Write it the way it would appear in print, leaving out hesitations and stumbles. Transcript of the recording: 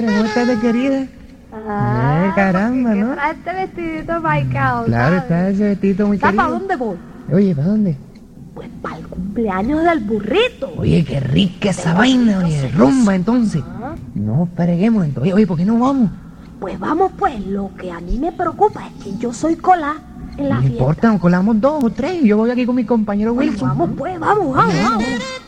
¿Cómo estás, querida? Caramba, ¿no? Trae este vestidito marcado, Claro, ¿sabes? está ese vestidito muy ¿Sabes querido. para dónde voy? Oye, ¿para dónde? Pues para el cumpleaños del burrito. Oye, qué rica esa vaina, oye, rumba entonces. Ah, No freguemos entonces. Oye, ¿por qué no vamos? Pues vamos pues, lo que a mí me preocupa es que yo soy cola en la No fiesta. importa, nos colamos 2 o 3. Yo voy aquí con mi compañero Pues Wilson. vamos pues, vamos.